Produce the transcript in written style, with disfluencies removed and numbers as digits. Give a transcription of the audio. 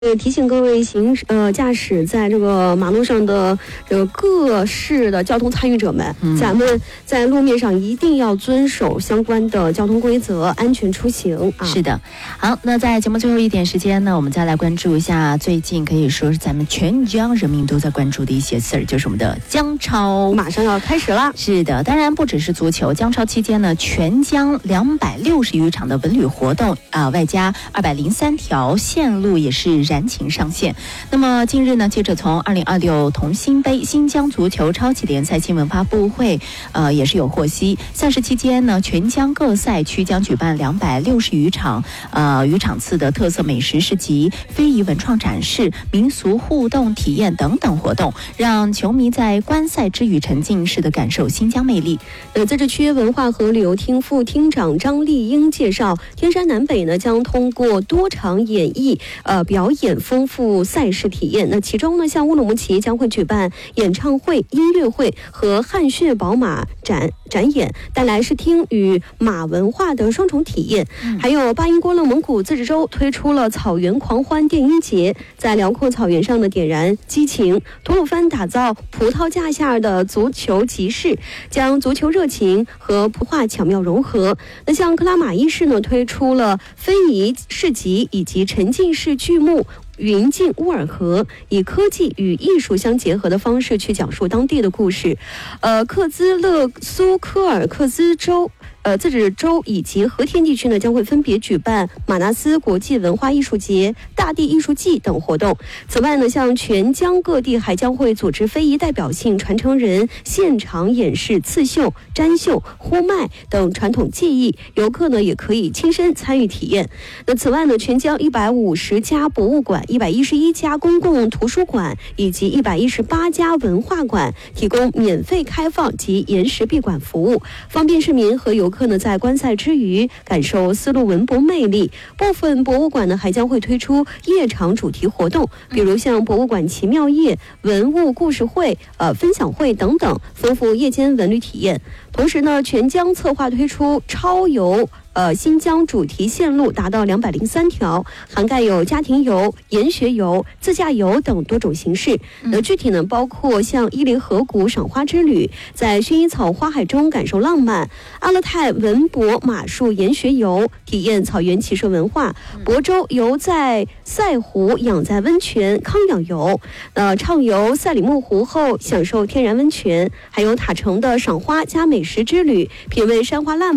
提醒各位驾驶在这个马路上的这个各式的交通参与者们，咱们在路面上一定要遵守相关的交通规则，安全出行啊。 是的，好，那在节目最后一点时间呢，我们再来关注一下最近可以说是咱们全疆人民都在关注的一些事儿，就是我们的姜超马上要开始了。 是的，当然不只是足球，姜超期间呢，全疆260余场的文旅活动外加203条线路也是燃情上线。那么近日呢，记者从2026同心杯新疆足球超级联赛新闻发布会也是有获悉，赛事期间呢，全疆各赛区将举办260余场次的特色美食市集、非遗文创展示、民俗互动体验等等活动，让球迷在观赛之余沉浸式的感受新疆魅力。 自治区文化和旅游厅副厅长张丽英介绍，天山南北呢将通过多场演绎表演丰富赛事体验。那其中呢，像乌鲁木齐将会举办演唱会、音乐会和汗血宝马展演，带来视听与马文化的双重体验。还有巴音郭勒蒙古自治州推出了草原狂欢电音节，在辽阔草原上的点燃激情。吐鲁番打造葡萄架下的足球集市，将足球热情和普话巧妙融合。那像克拉玛依市呢，推出了非遗市集以及沉浸式剧目云进乌尔河，以科技与艺术相结合的方式去讲述当地的故事。克孜勒苏科尔克孜州自治州以及和田地区呢，将会分别举办马纳斯国际文化艺术节、大地艺术季等活动。此外呢，像全疆各地还将会组织非遗代表性传承人现场演示刺绣、毡绣、呼麦等传统技艺，游客呢也可以亲身参与体验。那此外呢，全疆150家博物馆、111家公共图书馆以及118家文化馆提供免费开放及延时闭馆服务，方便市民和游客呢在观赛之余感受丝路文博魅力。部分博物馆呢还将会推出夜场主题活动，比如像博物馆奇妙夜、文物故事会、分享会等等，丰富夜间文旅体验。同时呢，全疆策划推出超游新疆主题线路达到203条，涵盖有家庭游、研学游、自驾游等多种形式。具体呢，包括像伊犁河谷赏花之旅，在薰衣草花海中感受浪漫；阿勒泰文博马术研学游，体验草原骑射文化；亳州游在赛湖养在温泉康养游，畅游赛里木湖后享受天然温泉；还有塔城的赏花加美食之旅，品味山花烂